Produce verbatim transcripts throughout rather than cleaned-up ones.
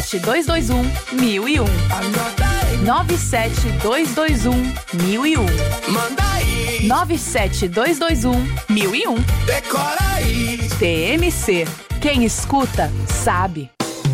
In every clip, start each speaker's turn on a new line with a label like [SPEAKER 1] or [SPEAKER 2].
[SPEAKER 1] sete dois dois um, mil e um. nove sete dois dois um, mil e um.
[SPEAKER 2] Manda aí.
[SPEAKER 1] nove sete dois dois um, mil e um.
[SPEAKER 2] Decora aí.
[SPEAKER 1] T M C. Quem escuta, sabe.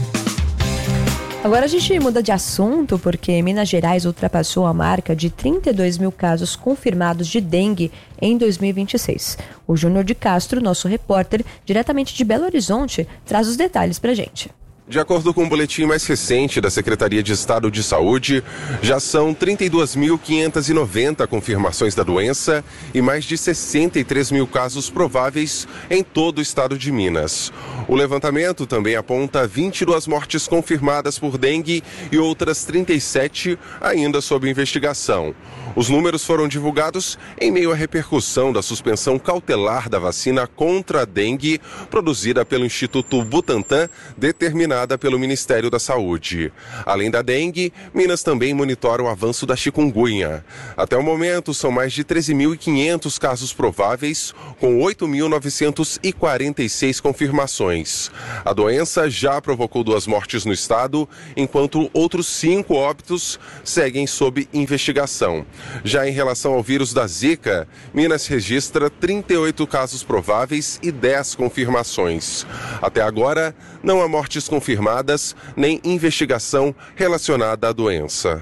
[SPEAKER 3] Agora a gente muda de assunto porque Minas Gerais ultrapassou a marca de trinta e dois mil casos confirmados de dengue em dois mil e vinte e seis. O Júnior de Castro, nosso repórter, diretamente de Belo Horizonte, traz os detalhes pra gente.
[SPEAKER 4] De acordo com o boletim mais recente da Secretaria de Estado de Saúde, já são trinta e duas mil quinhentas e noventa confirmações da doença e mais de sessenta e três mil casos prováveis em todo o estado de Minas. O levantamento também aponta vinte e duas mortes confirmadas por dengue e outras trinta e sete ainda sob investigação. Os números foram divulgados em meio à repercussão da suspensão cautelar da vacina contra a dengue produzida pelo Instituto Butantan, determinada pelo Ministério da Saúde. Além da dengue, Minas também monitora o avanço da chikungunya. Até o momento, são mais de treze mil e quinhentos casos prováveis, com oito mil novecentas e quarenta e seis confirmações. A doença já provocou duas mortes no estado, enquanto outros cinco óbitos seguem sob investigação. Já em relação ao vírus da Zika, Minas registra trinta e oito casos prováveis e dez confirmações. Até agora, não há mortes confirmadas nem investigação relacionada à doença.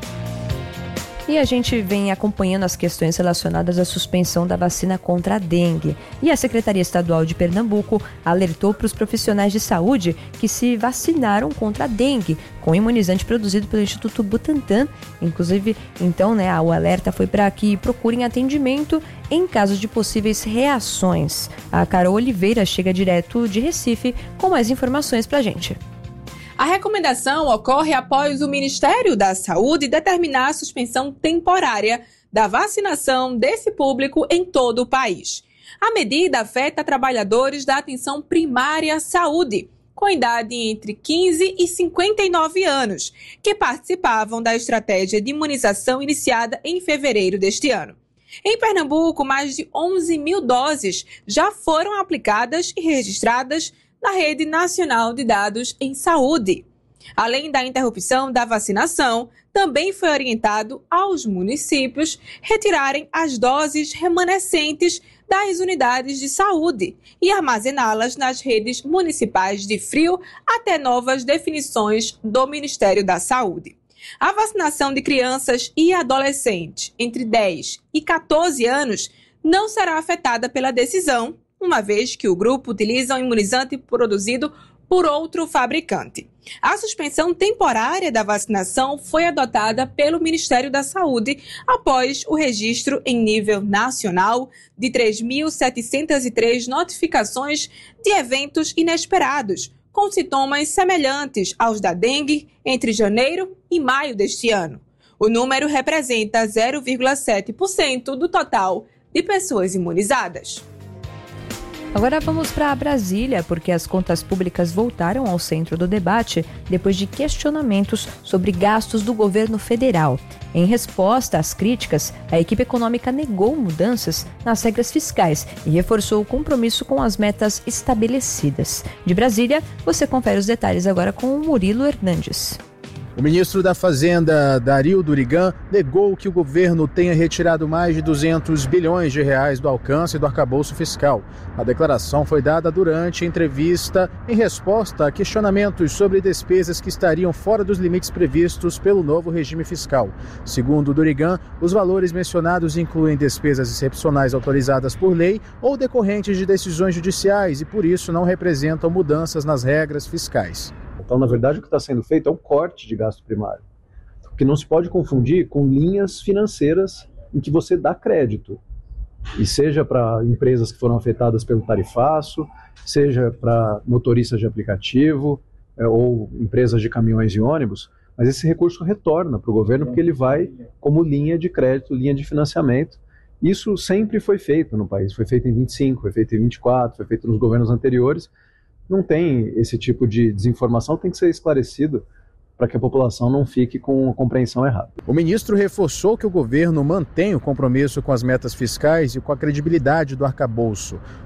[SPEAKER 3] E a gente vem acompanhando as questões relacionadas à suspensão da vacina contra a dengue. E a Secretaria Estadual de Pernambuco alertou para os profissionais de saúde que se vacinaram contra a dengue com imunizante produzido pelo Instituto Butantan. Inclusive, então, né, o alerta foi para que procurem atendimento em caso de possíveis reações. A Carol Oliveira chega direto de Recife com mais informações para a gente.
[SPEAKER 5] A recomendação ocorre após o Ministério da Saúde determinar a suspensão temporária da vacinação desse público em todo o país. A medida afeta trabalhadores da atenção primária à saúde, com idade entre quinze e cinquenta e nove anos, que participavam da estratégia de imunização iniciada em fevereiro deste ano. Em Pernambuco, mais de onze mil doses já foram aplicadas e registradas na Rede Nacional de Dados em Saúde. Além da interrupção da vacinação, também foi orientado aos municípios retirarem as doses remanescentes das unidades de saúde e armazená-las nas redes municipais de frio até novas definições do Ministério da Saúde. A vacinação de crianças e adolescentes entre dez e quatorze anos não será afetada pela decisão, uma vez que o grupo utiliza um imunizante produzido por outro fabricante. A suspensão temporária da vacinação foi adotada pelo Ministério da Saúde após o registro em nível nacional de três mil setecentas e três notificações de eventos inesperados, com sintomas semelhantes aos da dengue entre janeiro e maio deste ano. O número representa zero vírgula sete por cento do total de pessoas imunizadas.
[SPEAKER 3] Agora vamos para Brasília, porque as contas públicas voltaram ao centro do debate depois de questionamentos sobre gastos do governo federal. Em resposta às críticas, a equipe econômica negou mudanças nas regras fiscais e reforçou o compromisso com as metas estabelecidas. De Brasília, você confere os detalhes agora com o Murilo Hernandes.
[SPEAKER 6] O ministro da Fazenda, Dario Durigan, negou que o governo tenha retirado mais de duzentos bilhões de reais do alcance do arcabouço fiscal. A declaração foi dada durante entrevista em resposta a questionamentos sobre despesas que estariam fora dos limites previstos pelo novo regime fiscal. Segundo Durigan, os valores mencionados incluem despesas excepcionais autorizadas por lei ou decorrentes de decisões judiciais e, por isso, não representam mudanças nas regras fiscais.
[SPEAKER 7] Então, na verdade, o que está sendo feito é um corte de gasto primário, que não se pode confundir com linhas financeiras em que você dá crédito, e seja para empresas que foram afetadas pelo tarifaço, seja para motoristas de aplicativo é, ou empresas de caminhões e ônibus, mas esse recurso retorna para o governo porque ele vai como linha de crédito, linha de financiamento. Isso sempre foi feito no país, foi feito em vinte e cinco, foi feito em vinte e quatro, foi feito nos governos anteriores. Não tem esse tipo de desinformação, tem que ser esclarecido para que a população não fique com a compreensão errada.
[SPEAKER 6] O ministro reforçou que o governo mantém o compromisso com as metas fiscais e com a credibilidade do arcabouço.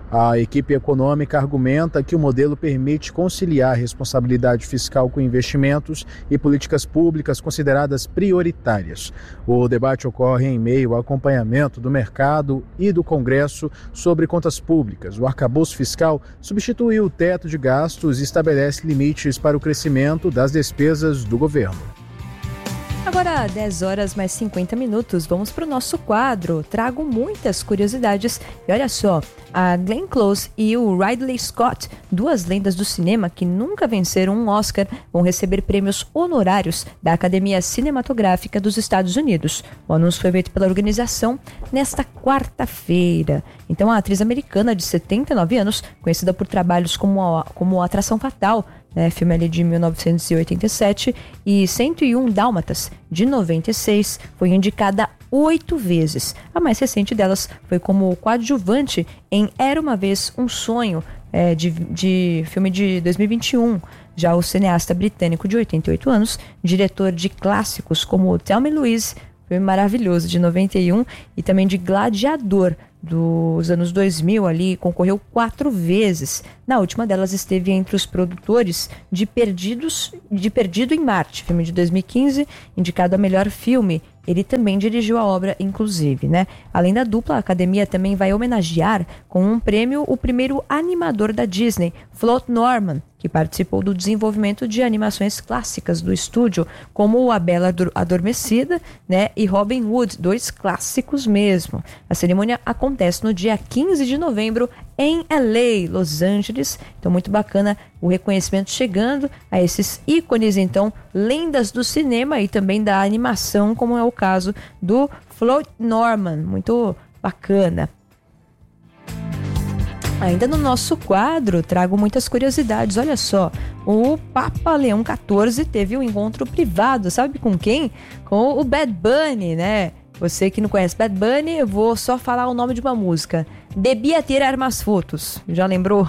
[SPEAKER 6] A equipe econômica argumenta que o modelo permite conciliar responsabilidade fiscal com investimentos e políticas públicas consideradas prioritárias. O debate ocorre em meio ao acompanhamento do mercado e do Congresso sobre contas públicas. O arcabouço fiscal substituiu o teto de gastos e estabelece limites para o crescimento das despesas do governo.
[SPEAKER 3] Agora, dez horas mais cinquenta minutos, vamos para o nosso quadro. Trago muitas curiosidades. E olha só, a Glenn Close e o Ridley Scott, duas lendas do cinema que nunca venceram um Oscar, vão receber prêmios honorários da Academia Cinematográfica dos Estados Unidos. O anúncio foi feito pela organização nesta quarta-feira. Então, a atriz americana de setenta e nove anos, conhecida por trabalhos como, a, como Atração Fatal, né, filme ali de mil novecentos e oitenta e sete, e cento e um Dálmatas, de noventa e seis, foi indicada oito vezes. A mais recente delas foi como coadjuvante em Era Uma Vez um Sonho, é, de, de filme de dois mil e vinte e um. Já o cineasta britânico de oitenta e oito anos, diretor de clássicos como Thelma e Louise, filme maravilhoso, de noventa e um, e também de Gladiador, dos anos dois mil, ali, concorreu quatro vezes. Na última delas esteve entre os produtores de Perdidos, de Perdido em Marte, filme de dois mil e quinze, indicado a melhor filme. Ele também dirigiu a obra, inclusive, né? Além da dupla, a academia também vai homenagear com um prêmio o primeiro animador da Disney, Floyd Norman, que participou do desenvolvimento de animações clássicas do estúdio, como A Bela Adormecida, né, e Robin Hood, dois clássicos mesmo. A cerimônia acontece no dia quinze de novembro em L A, Los Angeles. Então, muito bacana o reconhecimento chegando a esses ícones, então, lendas do cinema e também da animação, como é o caso do Floyd Norman. Muito bacana. Ainda no nosso quadro, trago muitas curiosidades. Olha só, o Papa Leão quatorze teve um encontro privado, sabe com quem? Com o Bad Bunny, né? Você que não conhece Bad Bunny, eu vou só falar o nome de uma música. Devia tirar mais fotos. Já lembrou?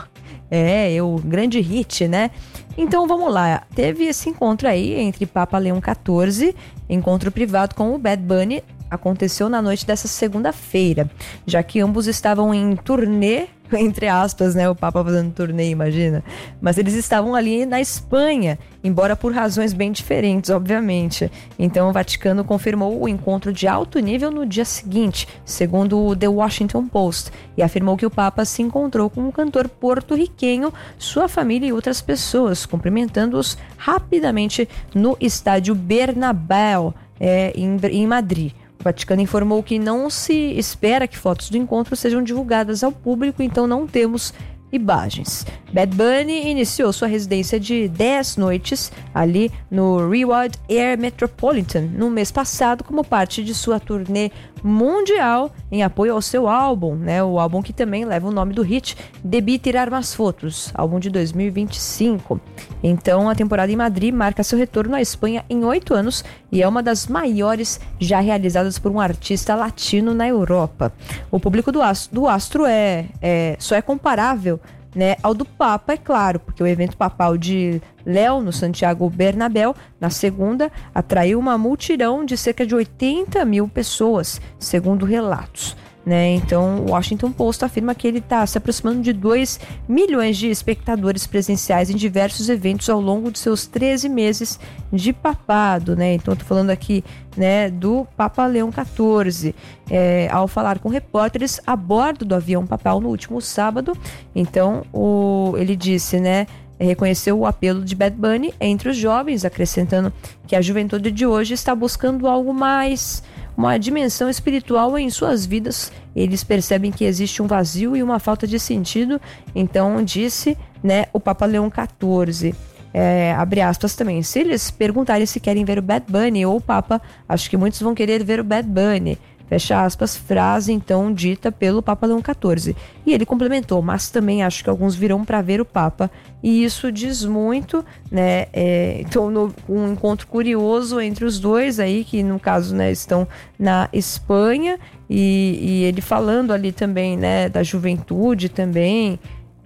[SPEAKER 3] É, o grande hit, né? Então vamos lá, teve esse encontro aí entre Papa Leão quatorze, encontro privado com o Bad Bunny, aconteceu na noite dessa segunda-feira, já que ambos estavam em turnê, entre aspas, né, o Papa fazendo turnê, imagina, mas eles estavam ali na Espanha, embora por razões bem diferentes, obviamente. Então o Vaticano confirmou o encontro de alto nível no dia seguinte, segundo o The Washington Post, e afirmou que o Papa se encontrou com um cantor porto-riquenho, sua família e outras pessoas, cumprimentando-os rapidamente no estádio Bernabéu, é, em, em Madrid. O Vaticano informou que não se espera que fotos do encontro sejam divulgadas ao público, então não temos imagens. Bad Bunny iniciou sua residência de dez noites ali no Reward Air Metropolitan no mês passado, como parte de sua turnê mundial em apoio ao seu álbum, né? O álbum que também leva o nome do hit Devia Tirar Mais Fotos, álbum de dois mil e vinte e cinco. Então a temporada em Madrid marca seu retorno à Espanha em oito anos e é uma das maiores já realizadas por um artista latino na Europa. O público do astro, do astro é, é, só é comparável, né, ao do Papa, é claro, porque o evento papal de Léo, no Santiago Bernabéu, na segunda, atraiu uma multidão de cerca de oitenta mil pessoas, segundo relatos. Né? Então, o Washington Post afirma que ele está se aproximando de dois milhões de espectadores presenciais em diversos eventos ao longo de seus treze meses de papado. Né? Então, estou falando aqui, né, do Papa Leão quatorze. É, ao falar com repórteres a bordo do avião papal no último sábado, então, o, ele disse, né, reconheceu o apelo de Bad Bunny entre os jovens, acrescentando que a juventude de hoje está buscando algo mais, uma dimensão espiritual em suas vidas. Eles percebem que existe um vazio e uma falta de sentido. Então, disse, né, o Papa Leão quatorze. É, abre aspas também. Se eles perguntarem se querem ver o Bad Bunny ou o Papa, acho que muitos vão querer ver o Bad Bunny. Fecha aspas, frase então dita pelo Papa Leão quatorze. E ele complementou, mas também acho que alguns virão para ver o Papa. E isso diz muito, né? É, então, no, um encontro curioso entre os dois aí, que no caso, né, estão na Espanha. E, e ele falando ali também, né, da juventude também.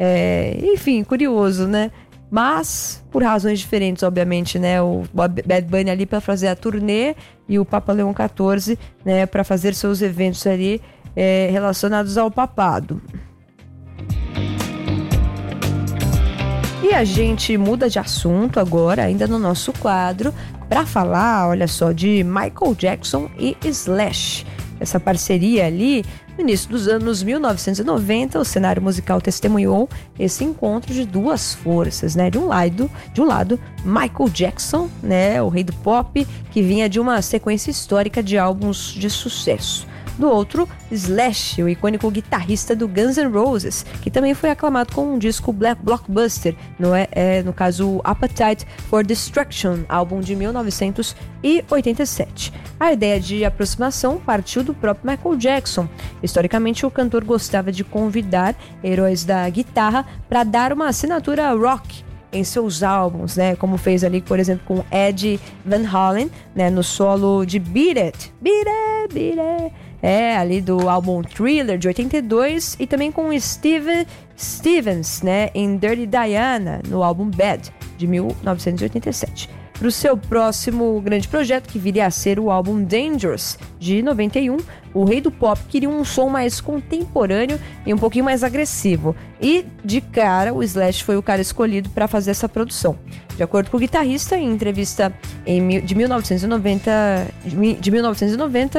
[SPEAKER 3] É, enfim, curioso, né? Mas, por razões diferentes, obviamente, né? O Bad Bunny ali para fazer a turnê e o Papa Leão quatorze, né, para fazer seus eventos ali é, relacionados ao papado. E a gente muda de assunto agora, ainda no nosso quadro, para falar, olha só, de Michael Jackson e Slash. Essa parceria ali, no início dos anos mil novecentos e noventa, o cenário musical testemunhou esse encontro de duas forças, né? De um lado, de um lado, Michael Jackson, né, o rei do pop, que vinha de uma sequência histórica de álbuns de sucesso. Do outro, Slash, o icônico guitarrista do Guns N' Roses, que também foi aclamado com um disco black blockbuster, no, é, é, no caso Appetite for Destruction, álbum de mil novecentos e oitenta e sete. A ideia de aproximação partiu do próprio Michael Jackson. Historicamente, o cantor gostava de convidar heróis da guitarra para dar uma assinatura rock em seus álbuns, né? Como fez ali, por exemplo, com Eddie Van Halen, né? No solo de Beat It, Beat It, Beat It. É, ali do álbum Thriller, de oitenta e dois, e também com Steve Stevens, né? Em Dirty Diana, no álbum Bad, de mil novecentos e oitenta e sete. Para o seu próximo grande projeto, que viria a ser o álbum Dangerous, de noventa e um, o rei do pop queria um som mais contemporâneo e um pouquinho mais agressivo. E, de cara, o Slash foi o cara escolhido para fazer essa produção. De acordo com o guitarrista, em entrevista em, de, mil novecentos e noventa, de mil novecentos e noventa,